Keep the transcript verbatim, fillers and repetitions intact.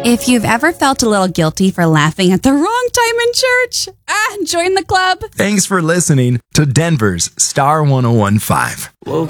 If you've ever felt a little guilty for laughing at the wrong time in church, ah, join the club. Thanks for listening to Denver's Star one oh one point five. Woke